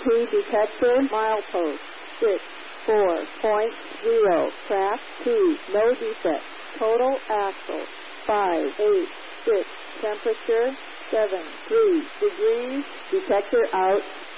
ESP detector, milepost 64.0, track 2, no defect, total axle 586, temperature 73 degrees, detector out.